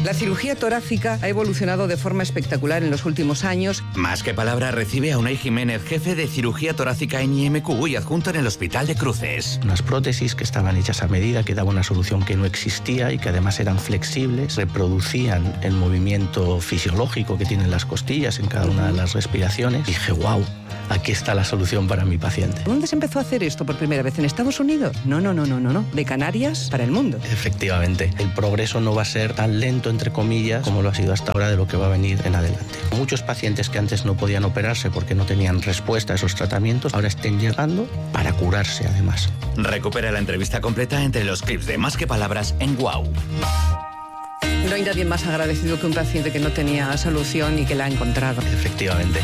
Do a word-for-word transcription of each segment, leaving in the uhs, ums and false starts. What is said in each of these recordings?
La cirugía torácica ha evolucionado de forma espectacular en los últimos años. Más que palabra recibe a Unai Jiménez, jefe de cirugía torácica en I M Q y adjunto en el Hospital de Cruces. Unas prótesis que estaban hechas a medida, que daban una solución que no existía y que además eran flexibles, reproducían el movimiento fisiológico que tienen las costillas en cada una de las respiraciones. Dije, wow, aquí está la solución para mi paciente. ¿Dónde se empezó a hacer esto por primera vez? ¿En Estados Unidos? No, no, no, no, no, no. De Canarias para el mundo. Efectivamente, el progreso no va a ser tan lento, entre comillas, como lo ha sido hasta ahora, de lo que va a venir en adelante. Muchos pacientes que antes no podían operarse porque no tenían respuesta a esos tratamientos, ahora estén llegando para curarse además. Recupera la entrevista completa entre los clips de Más que Palabras en Wow. No hay nadie más agradecido que un paciente que no tenía solución y que la ha encontrado. Efectivamente.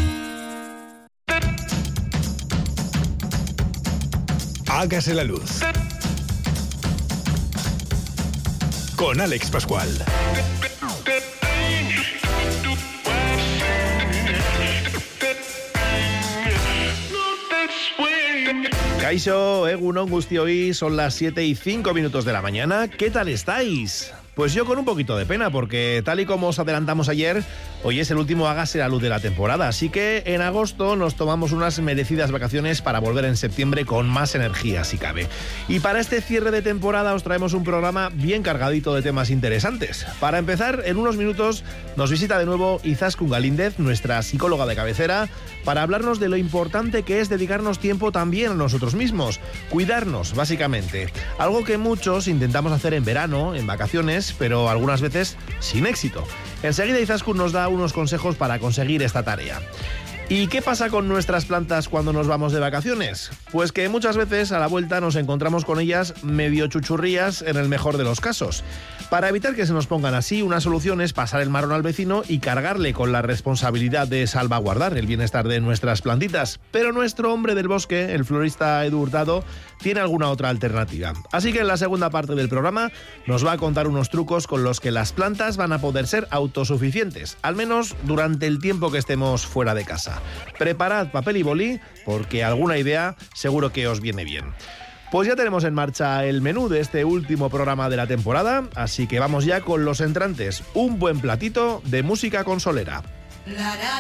Hágase la luz. Con Alex Pascual. Kaixo, egunon guztioi, son las siete y cinco minutos de la mañana. ¿Qué tal estáis? Pues yo con un poquito de pena, porque tal y como os adelantamos ayer, hoy es el último Hágase la Luz de la temporada, así que en agosto nos tomamos unas merecidas vacaciones para volver en septiembre con más energía, si cabe. Y para este cierre de temporada os traemos un programa bien cargadito de temas interesantes. Para empezar, en unos minutos nos visita de nuevo Izaskun Galíndez, nuestra psicóloga de cabecera, para hablarnos de lo importante que es dedicarnos tiempo también a nosotros mismos, cuidarnos, básicamente. Algo que muchos intentamos hacer en verano, en vacaciones, pero algunas veces sin éxito. Enseguida Izaskun nos da unos consejos para conseguir esta tarea. ¿Y qué pasa con nuestras plantas cuando nos vamos de vacaciones? Pues que muchas veces a la vuelta nos encontramos con ellas medio chuchurrías en el mejor de los casos. Para evitar que se nos pongan así, una solución es pasar el marrón al vecino y cargarle con la responsabilidad de salvaguardar el bienestar de nuestras plantitas. Pero nuestro hombre del bosque, el florista Edu Hurtado, tiene alguna otra alternativa. Así que en la segunda parte del programa nos va a contar unos trucos con los que las plantas van a poder ser autosuficientes, al menos durante el tiempo que estemos fuera de casa. Preparad papel y bolí, porque alguna idea seguro que os viene bien. Pues ya tenemos en marcha el menú de este último programa de la temporada, así que vamos ya con los entrantes. Un buen platito de música consolera.